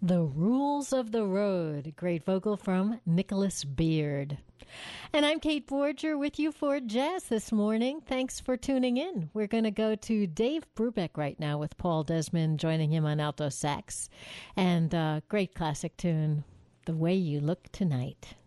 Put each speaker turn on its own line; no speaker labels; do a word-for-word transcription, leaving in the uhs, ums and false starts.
The Rules of the Road. Great vocal from Nicholas Beard. And I'm Kate Borger with you for Jazz this morning. Thanks for tuning in. We're going to go to Dave Brubeck right now with Paul Desmond joining him on alto sax. And uh, great classic tune, The Way You Look Tonight.